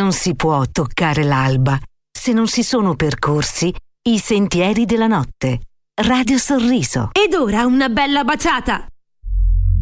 Non si può toccare l'alba se non si sono percorsi i sentieri della notte. Radio Sorriso. Ed ora una bella baciata!